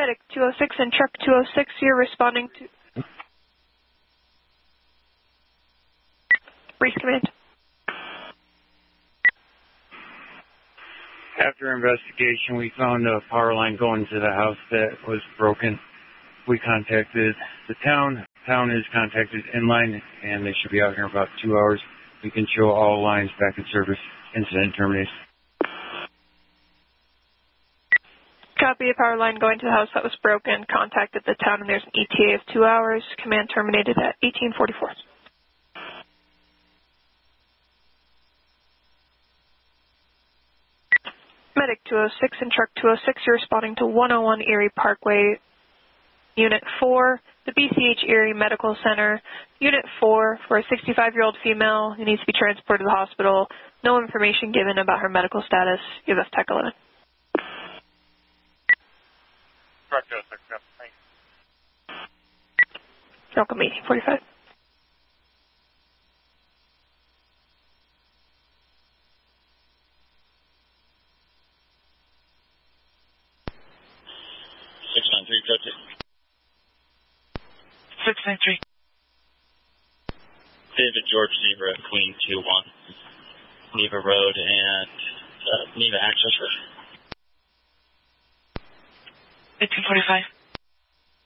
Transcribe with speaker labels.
Speaker 1: Medic 206 and truck 206, you're responding to... Brief command.
Speaker 2: After investigation, we found a power line going to the house that was broken. We contacted the town. Town is contacted inline, and they should be out here in about 2 hours. We can show all lines back in service. Incident terminates.
Speaker 1: Copy, a power line going to the house that was broken. Contacted the town, and there's an ETA of 2 hours. Command terminated at 1844. Medic 206 and truck 206, you're responding to 101 Erie Parkway, Unit 4, the BCH Erie Medical Center. Unit 4, for a 65-year-old female who needs to be transported to the hospital. No information given about her medical status. Give us Tech 11.
Speaker 3: Truck 206, thanks.
Speaker 1: Welcome, 1845.
Speaker 4: David George Neva at Queen 21, Neva Road and Neva Access Road.
Speaker 5: 1845.